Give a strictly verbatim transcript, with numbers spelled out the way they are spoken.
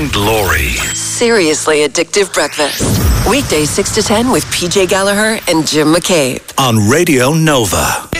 and Laurie. Seriously addictive breakfast. Weekdays six to ten with P J Gallagher and Jim McCabe. On Radio Nova.